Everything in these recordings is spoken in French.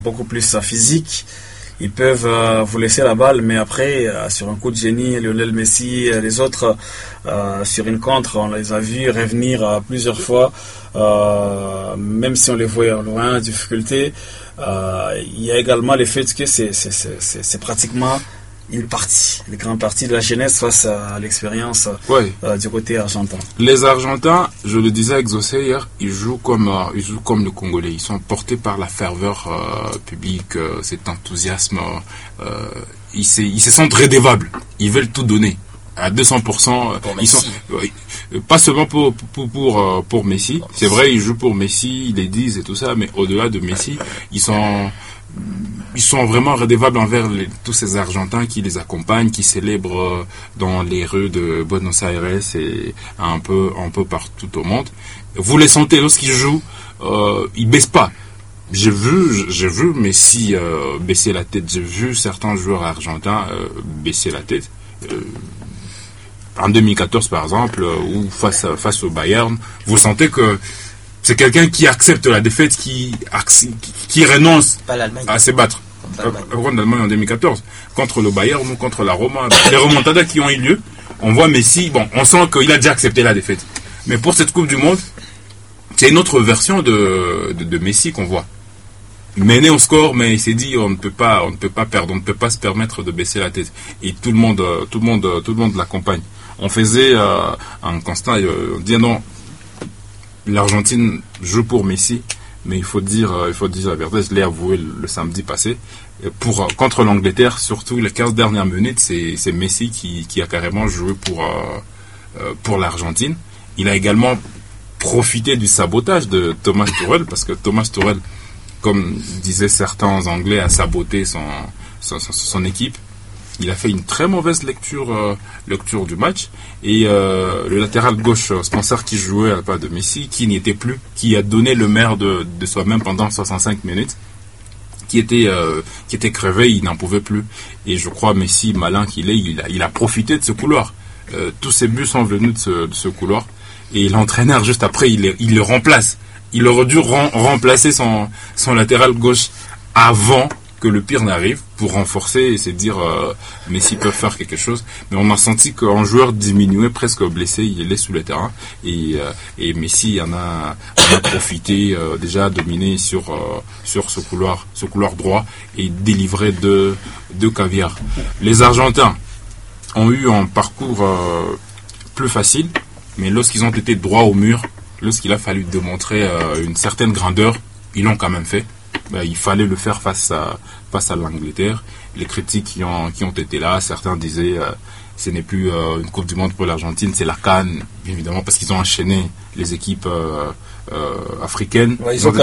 beaucoup plus physiques. Ils peuvent vous laisser la balle, mais après, sur un coup de génie, Lionel Messi, les autres, sur une contre, on les a vus revenir plusieurs fois, même si on les voyait en loin, difficulté. Il y a également le fait que c'est pratiquement une grande partie de la jeunesse face à l'expérience du côté argentin. Les Argentins, je le disais avec Zossé hier, ils jouent comme le Congolais. Ils sont portés par la ferveur publique, cet enthousiasme. Ils se sentent rédevables. Ils veulent tout donner à 200%. Ils sont pas seulement pour Messi. C'est vrai, ils jouent pour Messi, ils les disent et tout ça, mais au-delà de Messi, ils sont vraiment redevables envers tous ces Argentins qui les accompagnent, qui célèbrent dans les rues de Buenos Aires et un peu partout au monde. Vous les sentez lorsqu'ils jouent, ils baissent pas. J'ai vu Messi baisser la tête. J'ai vu certains joueurs argentins baisser la tête. En 2014 par exemple, ou face au Bayern, vous sentez que c'est quelqu'un qui accepte la défaite, qui renonce à se battre. Contre l'Allemagne en 2014, contre le Bayern ou contre la Roma. Les remontadas qui ont eu lieu, on voit Messi, on sent qu'il a déjà accepté la défaite. Mais pour cette Coupe du Monde, c'est une autre version de Messi qu'on voit. Mené au score, mais il s'est dit on ne peut pas perdre, on ne peut pas se permettre de baisser la tête. Et tout le monde l'accompagne. On faisait un constat, on dit non, l'Argentine joue pour Messi, mais il faut dire la vérité, je l'ai avoué le samedi passé. Contre l'Angleterre, surtout les 15 dernières minutes, c'est Messi qui a carrément joué pour l'Argentine. Il a également profité du sabotage de Thomas Tuchel, parce que Thomas Tuchel, comme disaient certains Anglais, a saboté son équipe. Il a fait une très mauvaise lecture du match. Et le latéral gauche, Spencer, qui jouait à la place de Messi, qui n'y était plus, qui a donné le meilleur de soi-même pendant 65 minutes, qui était crevé, il n'en pouvait plus. Et je crois, Messi, malin qu'il est, il a profité de ce couloir. Tous ses buts sont venus de ce couloir. Et l'entraîneur, juste après, il le remplace. Il aurait dû remplacer son latéral gauche avant que le pire n'arrive, pour renforcer et se dire Messi peut faire quelque chose. Mais on a senti qu'un joueur diminué, presque blessé, il est sous le terrain. Et Messi en a profité, déjà dominé sur ce couloir droit, et délivré de caviar. Les Argentins ont eu un parcours plus facile, mais lorsqu'ils ont été droit au mur, lorsqu'il a fallu démontrer une certaine grandeur, ils l'ont quand même fait. Il fallait le faire face à l'Angleterre. Les critiques qui ont été là, certains disaient ce n'est plus une Coupe du Monde pour l'Argentine, c'est la CAN, évidemment, parce qu'ils ont enchaîné les équipes africaines. Ouais, ils ont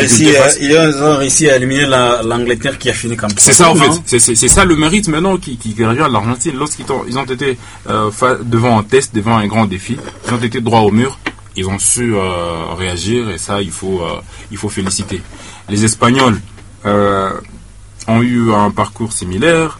réussi à éliminer l'Angleterre qui a fini comme c'est ça en fait, c'est ça le mérite maintenant qui revient à l'Argentine. Lorsqu'ils ont été devant un test, devant un grand défi, ils ont été droit au mur. Ils ont su réagir, et ça, il faut féliciter. Les Espagnols ont eu un parcours similaire.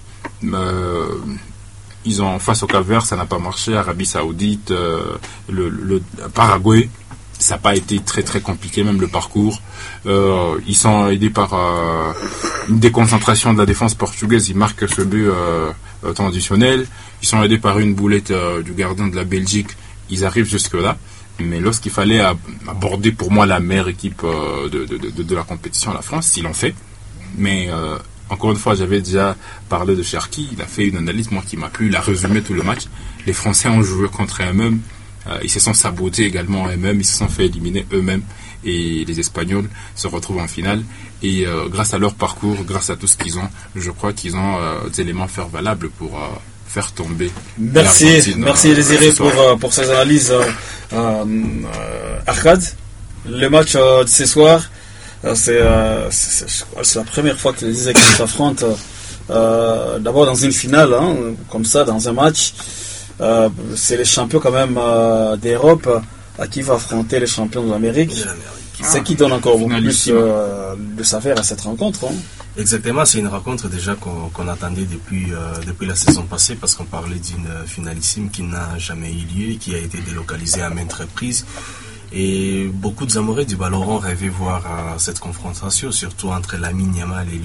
Ils ont, face au Cap-Vert, ça n'a pas marché. Arabie Saoudite, le Paraguay, ça n'a pas été très très compliqué, même le parcours. Ils sont aidés par une déconcentration de la défense portugaise. Ils marquent ce but temps additionnel. Ils sont aidés par une boulette du gardien de la Belgique. Ils arrivent jusque-là. Mais lorsqu'il fallait aborder pour moi la meilleure équipe de la compétition, la France, ils l'ont fait. Mais encore une fois, j'avais déjà parlé de Cherki, il a fait une analyse moi qui m'a plu, il a résumé tout le match. Les Français ont joué contre eux-mêmes, ils se sont sabotés également eux-mêmes, ils se sont fait éliminer eux-mêmes. Et les Espagnols se retrouvent en finale. Et grâce à leur parcours, grâce à tout ce qu'ils ont, je crois qu'ils ont des éléments faire valables pour faire tomber. Merci Désiré pour ces analyses. Arcade, le match de ce soir, c'est la première fois que les équipes s'affrontent. D'abord dans une finale, comme ça, dans un match. C'est les champions quand même d'Europe à qui va affronter les champions de l'Amérique. Ce qui donne encore beaucoup plus de saveur à cette rencontre. Exactement, c'est une rencontre déjà qu'on attendait depuis la saison passée, parce qu'on parlait d'une finalissime qui n'a jamais eu lieu, qui a été délocalisée à maintes reprises. Et beaucoup d'amoureux du ballon rêvaient voir cette confrontation, surtout entre Lamine Yamal et